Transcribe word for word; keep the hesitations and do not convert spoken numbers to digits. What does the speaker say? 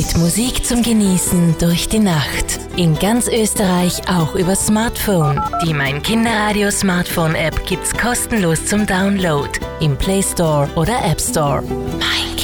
Mit Musik zum Genießen durch die Nacht. In ganz Österreich auch über Smartphone. Die Mein Kinderradio Smartphone App gibt's kostenlos zum Download im Play Store oder App Store. Mein